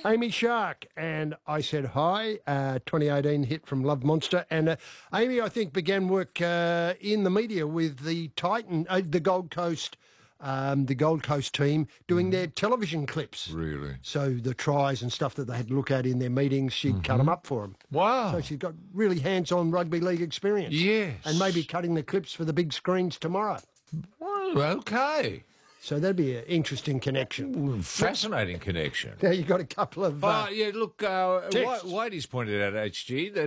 Amy Shark, and I said hi. 2018 hit from Love Monster, and Amy, I think, began work in the media with the Titan, the Gold Coast team doing their television clips. Really? So the tries and stuff that they had to look at in their meetings, she'd cut them up for them. Wow. So she's got really hands-on rugby league experience. Yes. And maybe cutting the clips for the big screens tomorrow. Well, okay. So that'd be an interesting connection. Fascinating connection. Now you've got a couple of... Yeah, look, texts. Whitey's pointed out, HG, that